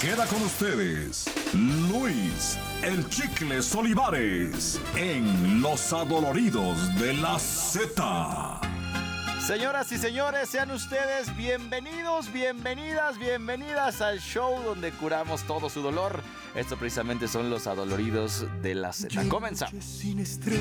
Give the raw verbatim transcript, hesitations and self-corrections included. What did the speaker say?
Queda con ustedes Luis El Chicles Olivares en Los Adoloridos de la Z. Señoras y señores, sean ustedes bienvenidos, bienvenidas, bienvenidas al show donde curamos todo su dolor. Esto precisamente son Los Adoloridos de la Z. Comenzamos. Sin estrellas,